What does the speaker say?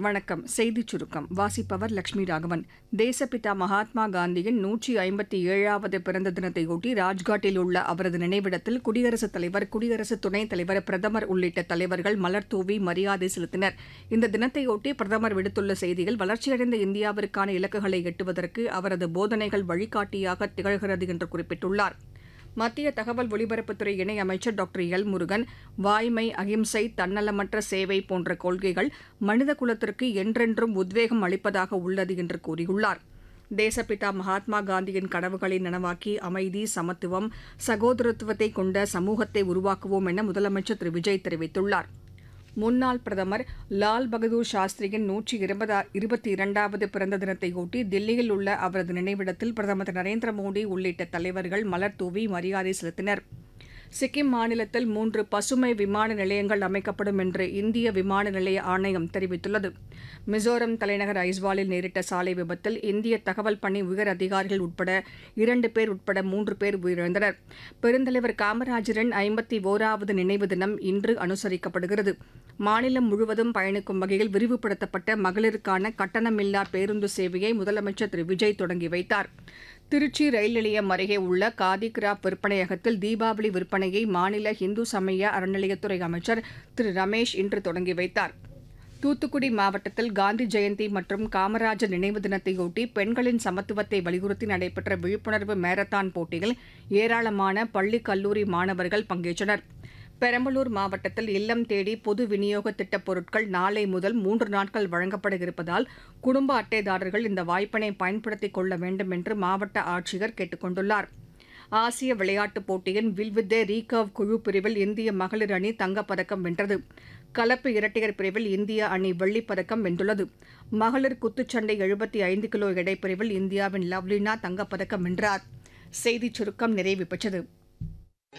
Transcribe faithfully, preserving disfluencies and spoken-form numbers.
வணக்கம். செய்திச் சுருக்கம் வாசிப்பவர் லட்சுமி ராகவன். தேசப்பிதா மகாத்மா காந்தியின் நூற்றி ஐம்பத்தி ஏழாவது பிறந்த தினத்தையொட்டி ராஜ்காட்டில் உள்ள அவரது நினைவிடத்தில் குடியரசுத் தலைவர், குடியரசு துணைத் தலைவர், பிரதமர் உள்ளிட்ட தலைவர்கள் மலர்தூவி மரியாதை செலுத்தினர். இந்த தினத்தையொட்டி பிரதமர் விடுத்துள்ள செய்தியில், வளர்ச்சியடைந்த இந்தியாவிற்கான இலக்குகளை எட்டுவதற்கு அவரது போதனைகள் வழிகாட்டியாக திகழ்கிறது என்று குறிப்பிட்டுள்ளார். மத்திய தகவல் ஒலிபரப்புத்துறை இணையமைச்சர் டாக்டர் எல் முருகன், வாய்மை, அகிம்சை, தன்னலமற்ற சேவை போன்ற கொள்கைகள் மனித குலத்திற்கு என்றென்றும் உத்வேகம் அளிப்பதாக உள்ளது என்று கூறியுள்ளார். தேசப்பிதா மகாத்மா காந்தியின் கனவுகளை நனவாக்கி அமைதி, சமத்துவம், சகோதரத்துவத்தை கொண்ட சமூகத்தை உருவாக்குவோம் என முதலமைச்சர் திரு விஜய் தெரிவித்துள்ளார். முன்னாள் பிரதமர் லால் பகதூர் சாஸ்திரியின் நூற்றி இருபத்தி இரண்டாவது பிறந்த தினத்தையொட்டி தில்லியில் உள்ள அவரது நினைவிடத்தில் பிரதமர் திரு நரேந்திர மோடி உள்ளிட்ட தலைவர்கள் மலர்தூவி மரியாதை செலுத்தினர். சிக்கிம் மாநிலத்தில் மூன்று பசுமை விமான நிலையங்கள் அமைக்கப்படும் என்று இந்திய விமான நிலைய ஆணையம் தெரிவித்துள்ளது. மிசோரம் தலைநகர் ஐஸ்வாலில் நேரிட்ட சாலை விபத்தில் இந்திய தகவல் பணி உயர் அதிகாரிகள் உட்பட இரண்டு பேர் உட்பட மூன்று பேர் உயிரிழந்தனர். பெருந்தலைவர் காமராஜரின் ஐம்பத்தி ஓராவது நினைவு தினம் இன்று அனுசரிக்கப்படுகிறது. மாநிலம் முழுவதும் பயணிக்கும் வகையில் விரிவுபடுத்தப்பட்ட மகளிருக்கான கட்டணமில்லா பேருந்து சேவையை முதலமைச்சர் திரு விஜய் தொடங்கி வைத்தார். திருச்சி ரயில் நிலையம் அருகே உள்ள காதி கிராப் விற்பனையகத்தில் தீபாவளி விற்பனையை மாநில இந்து சமய அறநிலையத்துறை அமைச்சர் திரு ரமேஷ் இன்று தொடங்கி வைத்தார். தூத்துக்குடி மாவட்டத்தில் காந்தி ஜெயந்தி மற்றும் காமராஜர் நினைவு தினத்தையொட்டி பெண்களின் சமத்துவத்தை வலியுறுத்தி நடைபெற்ற விழிப்புணர்வு மாரத்தான் போட்டியில் ஏராளமான பள்ளி, கல்லூரி மாணவர்கள் பங்கேற்றனர். பெரம்பலூர் மாவட்டத்தில் இல்லம் தேடி பொது விநியோக திட்டப் பொருட்கள் நாளை முதல் மூன்று நாட்கள் வழங்கப்பட இருப்பதால் குடும்ப அட்டைதாரர்கள் இந்த வாய்ப்பினை பயன்படுத்திக் கொள்ள வேண்டும் என்று மாவட்ட ஆட்சியர் கேட்டுக் கொண்டுள்ளார். ஆசிய விளையாட்டுப் போட்டியின் வில்வித்தை ரீகர்வ் குழு பிரிவில் இந்திய மகளிர் அணி தங்கப்பதக்கம் வென்றது. கலப்பு இரட்டையர் பிரிவில் இந்திய அணி வெள்ளிப் பதக்கம் வென்றுள்ளது. மகளிர் குத்துச்சண்டை எழுபத்தி ஐந்து கிலோ எடைப்பிரிவில் இந்தியாவின் லவ்லினா தங்கப்பதக்கம் வென்றார். செய்திச் சுருக்கம் நிறைவு பெற்றது.